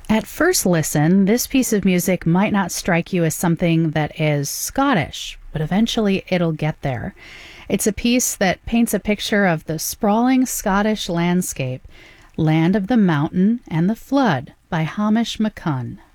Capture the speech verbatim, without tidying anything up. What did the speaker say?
At first listen, this piece of music might not strike you as something that is Scottish, but eventually it'll get there. It's a piece that paints a picture of the sprawling Scottish landscape, Land of the Mountain and the Flood by Hamish McCunn.